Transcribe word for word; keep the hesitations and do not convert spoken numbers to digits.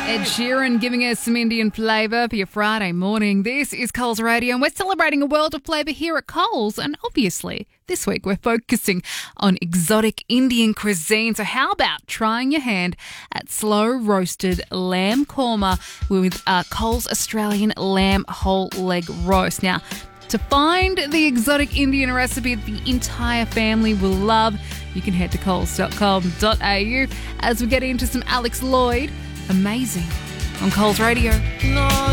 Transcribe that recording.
Ed Sheeran giving us some Indian flavour for your Friday morning. This is Coles Radio and we're celebrating a world of flavour here at Coles, and obviously this week we're focusing on exotic Indian cuisine. So how about trying your hand at slow roasted lamb korma with uh, Coles Australian lamb whole leg roast. Now, to find the exotic Indian recipe that the entire family will love, you can head to coles dot com dot a u as we get into some Alex Lloyd. Amazing on Coles Radio. No.